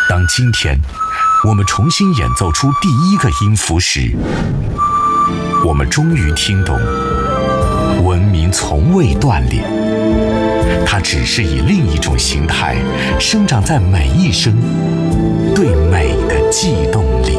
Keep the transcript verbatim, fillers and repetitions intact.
当今天我们重新演奏出第一个音符时，我们终于听懂，文明从未断裂，它只是以另一种形态生长在每一声对美的悸动里。